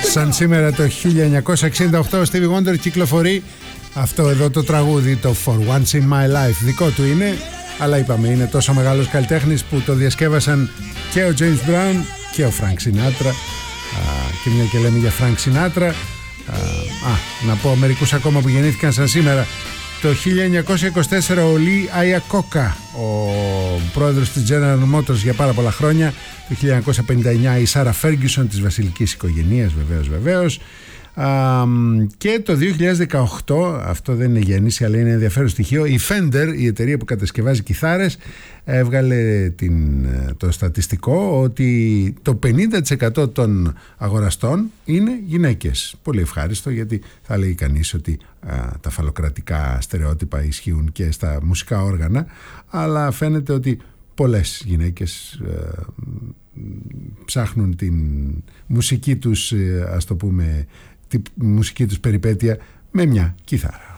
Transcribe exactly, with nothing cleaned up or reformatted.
Σαν σήμερα το χίλια εννιακόσια εξήντα οκτώ ο Stevie Wonder κυκλοφορεί αυτό εδώ το τραγούδι, το For Once in My Life. Δικό του είναι, αλλά είπαμε είναι τόσο μεγάλος καλλιτέχνης που το διασκεύασαν και ο James Brown και ο Frank Sinatra. Α, και μια και λέμε για Frank Sinatra, α, α, να πω μερικούς ακόμα που γεννήθηκαν σαν σήμερα. Το χίλια εννιακόσια είκοσι τέσσερα ο Lee Iacocca, ο πρόεδρος της General Motors για πάρα πολλά χρόνια. Το χίλια εννιακόσια πενήντα εννιά η Sarah Ferguson της βασιλικής οικογένειας, βεβαίως βεβαίως. Α, και το δύο χιλιάδες δεκαοκτώ, αυτό δεν είναι γέννηση αλλά είναι ενδιαφέρον στοιχείο, η Fender, η εταιρεία που κατασκευάζει κιθάρες, έβγαλε την, το στατιστικό ότι το πενήντα τοις εκατό των αγοραστών είναι γυναίκες. Πολύ ευχάριστο, γιατί θα λέει κανείς ότι α, τα φαλοκρατικά στερεότυπα ισχύουν και στα μουσικά όργανα, αλλά φαίνεται ότι πολλές γυναίκες ε, ψάχνουν την μουσική τους, ε, ας το πούμε, τη μουσική τους περιπέτεια με μια κιθάρα.